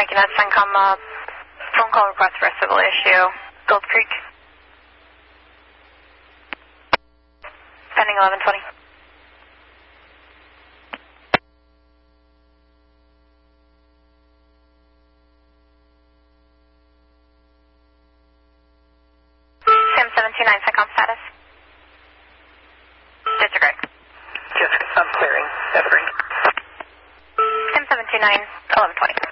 making a CENTCOM phone call request for a civil issue. Gold Creek. Pending 1120. SIM 729, CENTCOM status. Disregard. Yes, I'm clearing. Evergreen. SIM 729, 1120.